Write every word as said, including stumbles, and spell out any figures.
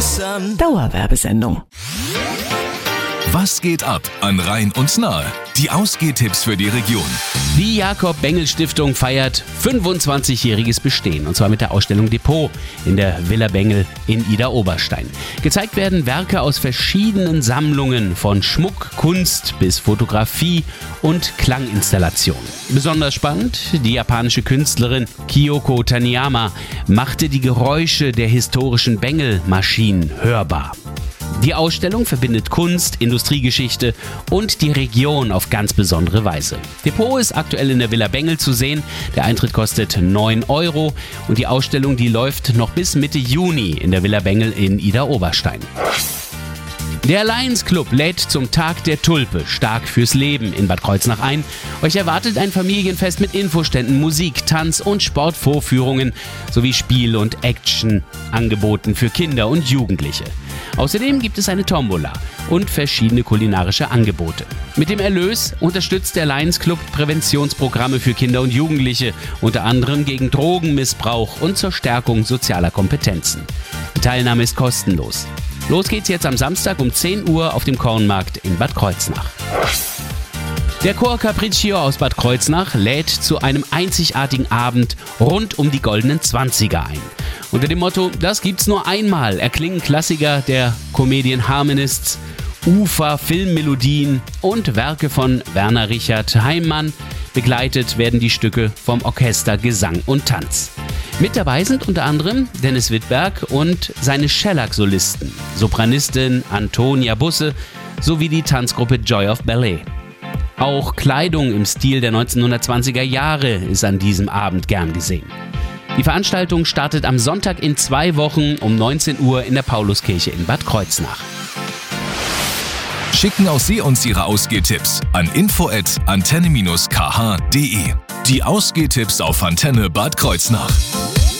Dauerwerbesendung. Was geht ab an Rhein und Nahe? Die Ausgehtipps für die Region. Die Jakob-Bengel-Stiftung feiert fünfundzwanzigjähriges Bestehen, und zwar mit der Ausstellung Depot in der Villa Bengel in Idar-Oberstein. Gezeigt werden Werke aus verschiedenen Sammlungen, von Schmuck, Kunst bis Fotografie und Klanginstallationen. Besonders spannend, die japanische Künstlerin Kyoko Taniyama machte die Geräusche der historischen Bengel-Maschinen hörbar. Die Ausstellung verbindet Kunst, Industriegeschichte und die Region auf ganz besondere Weise. Depot ist aktuell in der Villa Bengel zu sehen. Der Eintritt kostet neun Euro und die Ausstellung, die läuft noch bis Mitte Juni in der Villa Bengel in Idar-Oberstein. Der Lions Club lädt zum Tag der Tulpe stark fürs Leben in Bad Kreuznach ein. Euch erwartet ein Familienfest mit Infoständen, Musik, Tanz und Sportvorführungen sowie Spiel- und Action-Angeboten für Kinder und Jugendliche. Außerdem gibt es eine Tombola und verschiedene kulinarische Angebote. Mit dem Erlös unterstützt der Lions Club Präventionsprogramme für Kinder und Jugendliche, unter anderem gegen Drogenmissbrauch und zur Stärkung sozialer Kompetenzen. Die Teilnahme ist kostenlos. Los geht's jetzt am Samstag um zehn Uhr auf dem Kornmarkt in Bad Kreuznach. Der Chor Capriccio aus Bad Kreuznach lädt zu einem einzigartigen Abend rund um die goldenen Zwanziger ein. Unter dem Motto „Das gibt's nur einmal" erklingen Klassiker der Comedian Harmonists, Ufer, Filmmelodien und Werke von Werner Richard Heimann. Begleitet werden die Stücke vom Orchester Gesang und Tanz. Mit dabei sind unter anderem Dennis Wittberg und seine Shellac-Solisten, Sopranistin Antonia Busse sowie die Tanzgruppe Joy of Ballet. Auch Kleidung im Stil der neunzehnhundertzwanziger Jahre ist an diesem Abend gern gesehen. Die Veranstaltung startet am Sonntag in zwei Wochen um neunzehn Uhr in der Pauluskirche in Bad Kreuznach. Schicken auch Sie uns Ihre Ausgehtipps an info at antenne dash k h punkt de. Die Ausgehtipps auf Antenne Bad Kreuznach.